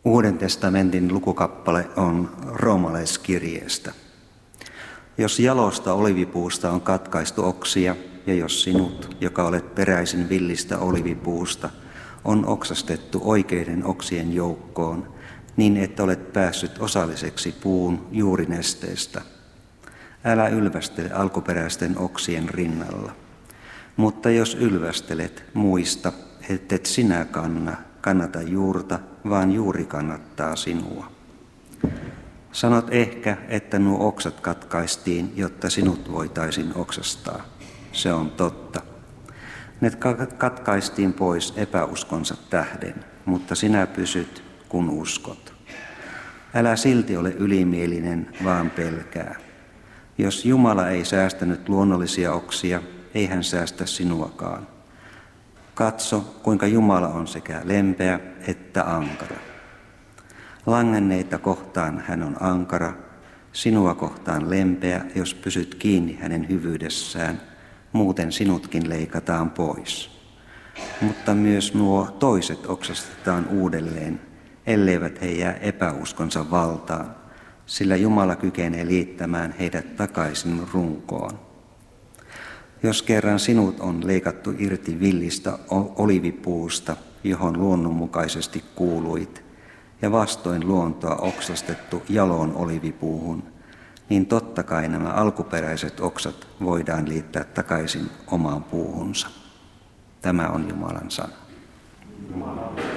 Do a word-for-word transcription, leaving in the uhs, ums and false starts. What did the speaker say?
Uuden testamentin lukukappale on roomalaiskirjeestä. Jos jalosta olivipuusta on katkaistu oksia, ja jos sinut, joka olet peräisin villistä olivipuusta, on oksastettu oikeiden oksien joukkoon, niin että olet päässyt osalliseksi puun juurinesteestä, älä ylvästele alkuperäisten oksien rinnalla. Mutta jos ylvästelet, muista, ettet sinä kanna, kannata juurta, vaan juuri kannattaa sinua. Sanot ehkä, että nuo oksat katkaistiin, jotta sinut voitaisiin oksastaa. Se on totta. Ne katkaistiin pois epäuskonsa tähden, mutta sinä pysyt, kun uskot. Älä silti ole ylimielinen, vaan pelkää. Jos Jumala ei säästänyt luonnollisia oksia, ei hän säästä sinuakaan. Katso, kuinka Jumala on sekä lempeä että ankara. Langenneita kohtaan hän on ankara, sinua kohtaan lempeä, jos pysyt kiinni hänen hyvyydessään, muuten sinutkin leikataan pois. Mutta myös nuo toiset oksastetaan uudelleen, elleivät he jää epäuskonsa valtaan, sillä Jumala kykenee liittämään heidät takaisin runkoon. Jos kerran sinut on leikattu irti villistä olivipuusta, johon luonnonmukaisesti kuuluit, ja vastoin luontoa oksastettu jaloon olivipuuhun, niin totta kai nämä alkuperäiset oksat voidaan liittää takaisin omaan puuhunsa. Tämä on Jumalan sana. Jumala.